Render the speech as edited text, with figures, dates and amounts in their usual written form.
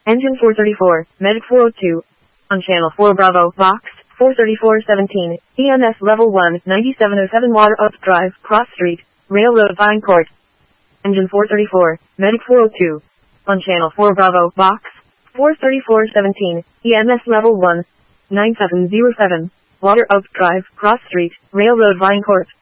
Engine 434, Medic 402. On Channel 4 Bravo, Box 43417, EMS Level 1, 9707 Water Oak Drive, Cross Street, Railroad Vine Court. Engine 434, Medic 402. On Channel 4 Bravo, Box 43417, EMS Level 1, 9707, Water Oak Drive, Cross Street, Railroad Vine Court.